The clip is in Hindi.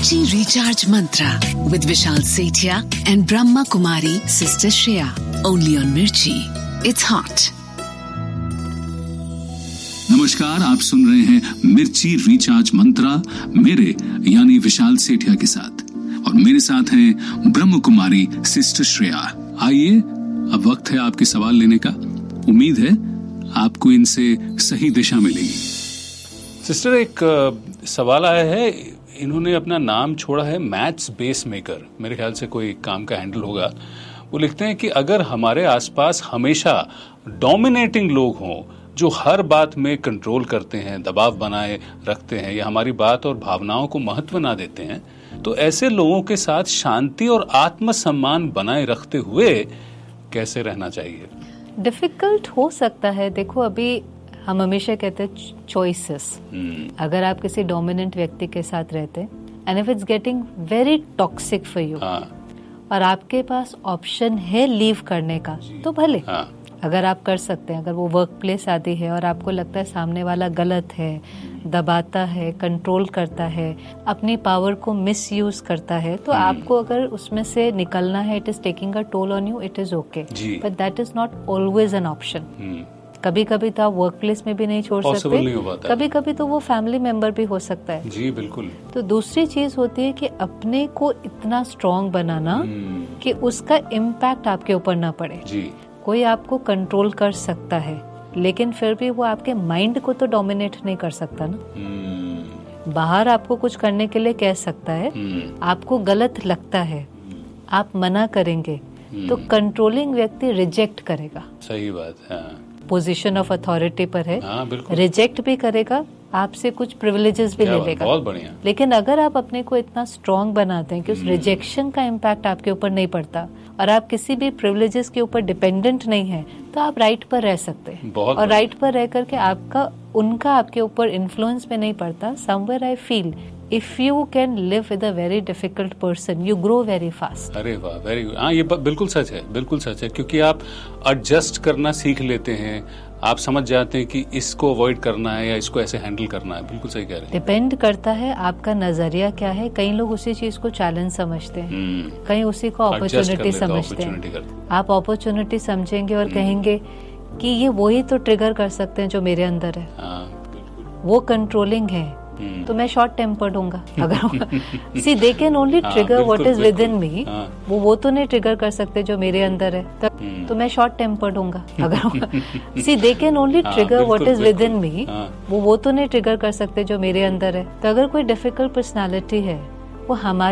Mirchi Recharge Mantra with Vishal Sethia and Brahma Kumari Sister Shreya. Only on Mirchi. It's hot. नमस्कार, आप सुन रहे हैं मिर्ची रिचार्ज मंत्रा मेरे यानी विशाल सेठिया के साथ, और मेरे साथ हैं ब्रह्म कुमारी सिस्टर श्रेया। आइए, अब वक्त है आपके सवाल लेने का। उम्मीद है आपको इनसे सही दिशा मिलेगी। सिस्टर, एक सवाल आया है। इन्होंने अपना नाम छोड़ा है मैथ्स बेस मेकर। मेरे ख्याल से कोई काम का हैंडल होगा। वो लिखते हैं कि अगर हमारे आसपास हमेशा डोमिनेटिंग लोग हों जो हर बात में कंट्रोल करते हैं, दबाव बनाए रखते हैं या हमारी बात और भावनाओं को महत्व ना देते हैं, तो ऐसे लोगों के साथ शांति और आत्मसम्मान बनाए रखते हुए कैसे रहना चाहिए? डिफिकल्ट हो सकता है। देखो, अभी हम हमेशा कहते हैं चॉइसेस। अगर आप किसी डोमिनेंट व्यक्ति के साथ रहते हैं and if it's getting very toxic for you और आपके पास ऑप्शन है लीव करने का, तो भले अगर आप कर सकते हैं। अगर वो वर्क प्लेस आदि है और आपको लगता है सामने वाला गलत है, दबाता है, कंट्रोल करता है, अपनी पावर को मिस यूज करता है, तो आपको अगर उसमें से निकलना है, it is taking a toll on you, it is okay, but that is not always an option. कभी कभी तो आप वर्क प्लेस में भी नहीं छोड़ सकते, कभी कभी तो वो फैमिली मेंबर भी हो सकता है। जी बिल्कुल। तो दूसरी चीज होती है कि अपने को इतना स्ट्रॉन्ग बनाना कि उसका इम्पैक्ट आपके ऊपर ना पड़े। जी। कोई आपको कंट्रोल कर सकता है, लेकिन फिर भी वो आपके माइंड को तो डोमिनेट नहीं कर सकता ना। बाहर आपको कुछ करने के लिए कह सकता है, आपको गलत लगता है, आप मना करेंगे, तो कंट्रोलिंग व्यक्ति रिजेक्ट करेगा। सही बात है। पोजीशन ऑफ अथॉरिटी पर है, रिजेक्ट भी करेगा, आपसे कुछ प्रिविलेजेस भी ले लेगा। बहुत बढ़िया। लेकिन अगर आप अपने को इतना स्ट्रॉन्ग बनाते हैं कि उस रिजेक्शन का इम्पैक्ट आपके ऊपर नहीं पड़ता और आप किसी भी प्रिविलेजेस के ऊपर डिपेंडेंट नहीं है, तो आप राइट पर रह सकते हैं। और राइट पर रह करके उनका आपके ऊपर इन्फ्लुएंस में नहीं पड़ता। Somewhere I feel if you can live with a very difficult person, you grow very fast. अरे वाह, वेरी गुड। हाँ, ये बिल्कुल सच है, बिल्कुल सच है, क्योंकि आप एडजस्ट करना सीख लेते हैं। आप समझ जाते हैं कि इसको अवॉइड करना है या इसको ऐसे हैंडल करना है। बिल्कुल सही कह रहे हैं। डिपेंड करता है आपका नजरिया क्या है। कई लोग उसी चीज को चैलेंज समझते हैं, कई उसी को अपॉर्चुनिटी समझते हैं। आप अपॉर्चुनिटी समझेंगे और कहेंगे कि ये वही तो ट्रिगर कर सकते हैं जो मेरे अंदर है। वो कंट्रोलिंग है, तो मैं शॉर्ट टेम्पर्ड होऊंगा। अगर सी they can only trigger what is with in मी, वो तो नहीं ट्रिगर कर सकते जो मेरे अंदर है, तो मैं शॉर्ट टेम्पर्ड होऊंगा। अगर सी they can only trigger what is with in मी, वो तो नहीं ट्रिगर कर सकते जो मेरे अंदर है। तो अगर कोई डिफिकल्ट पर्सनालिटी है, वो हमारे